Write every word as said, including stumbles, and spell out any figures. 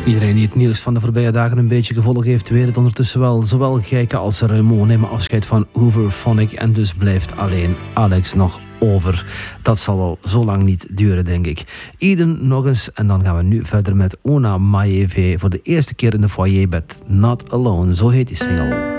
Iedereen die het nieuws van de voorbije dagen een beetje gevolgd heeft, weet het ondertussen wel. Zowel Gijke als Raymond nemen afscheid van Hooverphonic en dus blijft alleen Alex nog over. Dat zal wel zo lang niet duren, denk ik. Eden nog eens en dan gaan we nu verder met Ona Maeve voor de eerste keer in de foyer met Not Alone. Zo heet die single.